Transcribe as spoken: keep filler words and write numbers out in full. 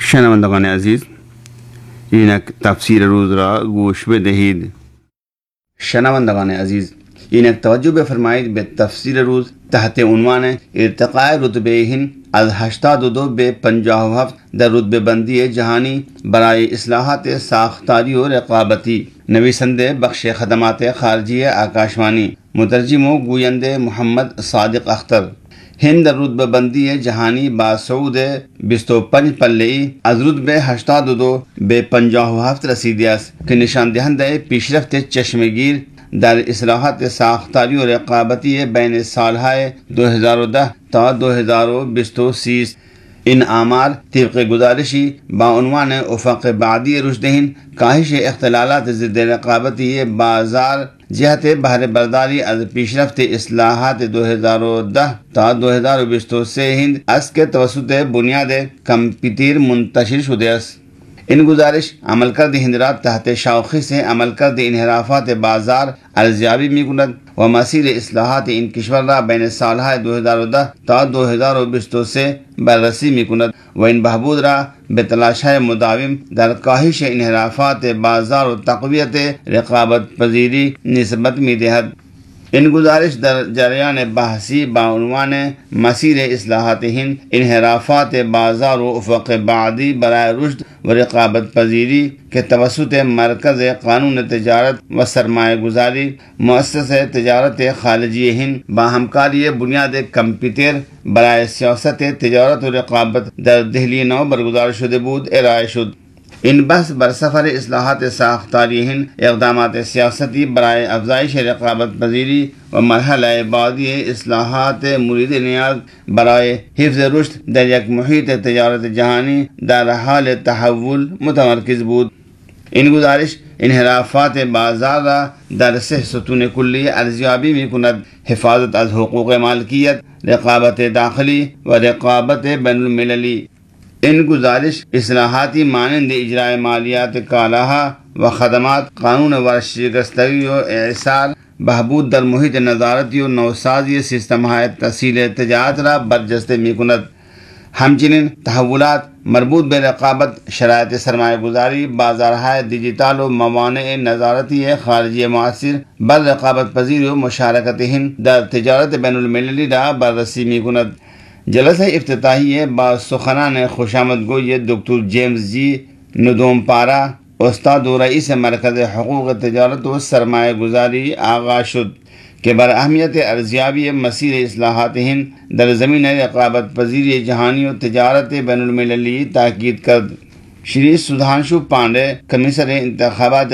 شنوندگان عزیز، اینک تفسیر روز را گوش بدهید. شنوندگان عزیز، اینک توجه بفرمایید به تفسیر روز تحت عنوان ارتقاء رتبه هند از هشتاد و دو به پنجاه و هفت در رتبه بندی جهانی برای اصلاحات ساختاری و رقابتی. نویسنده بخش خدمات خارجی آکاشوانی، مترجم و گوینده محمد صادق اختر. هند در رتبه بندی جهانی با صعود بیست و پنج پله از رتبه هشتاد و دو به پنجاه و هفت رسیده است که نشان دهنده پیشرفت چشمگیر در اصلاحات ساختاری و رقابتی بین سالهای دو هزار و ده تا دو هزار و بیست و سه است. این آمار طبق گزارشی با عنوان افق بعدی رشد هند کاهش اختلالات ضد رقابتی بازار جهت بهره برداری از پیشرفت اصلاحات دو هزار و ده تا دو هزار و بیست و سه هند است که توسط بنیاد کامپیوتر منتشر شده است. این گزارش عملکرد هند را تحت شاخص عملکرد انحرافات بازار ارزیابی می‌کند و مسیر اصلاحات این کشور را بین سالهای دو هزار و ده تا دو هزار و بیست و سه بررسی می‌کند و این بهبود را به تلاش‌های مداوم در کاهش انحرافات بازار و تقویت رقابت پذیری نسبت می‌دهد. این گزارش در جریان بحثی با عنوان مسیر اصلاحات هند، انحرافات بازار و افق بعدی برای رشد و رقابت پذیری که توسط مرکز قانون تجارت و سرمایه گذاری مؤسسه تجارت خارجی هند با همکاری بنیاد کامپیوتر برای سیاست تجارت و رقابت در دهلی نو برگزار شده بود ارائه شد. این بحث بر سفر اصلاحات ساختاری هند، اقدامات سیاستی برای افزایش رقابت پذیری و مرحله بعدی اصلاحات مورد نیاز برای حفظ رشد در یک محیط تجارت جهانی در حال تحول متمرکز بود. این گزارش انحرافات بازار را در سه ستون کلی ارزیابی می‌کند: حفاظت از حقوق مالکیت، رقابت داخلی و رقابت بین المللی. این گزارش اصلاحاتی مانند اجرای مالیات کالاها و خدمات، قانون ورشکستگی و اعصار، بهبود در محیط نظارتی و نوسازی سیستم‌های تسهیل تجارت را برجسته می‌کند. همچنین تحولات مربوط به رقابت، شرایط سرمایه گذاری، بازارهای دیجیتال و موانع نظارتی خارجی مؤثر بر رقابت پذیری و مشارکت هند در تجارت بین المللی را بررسی می‌کند. جلسه افتتاحیه با سخنان خوشامدگوی دکتر جیمز جی ندومپارا، استاد و رئیس مرکز حقوق تجارت و سرمایه گذاری آغاز شد که بر اهمیت ارزیابی مسیر اصلاحات هند در زمین رقابت پذیری جهانی و تجارت بین المللی تاکید کرد. شری سودھانشو پانڈے، کمشنر انتخابات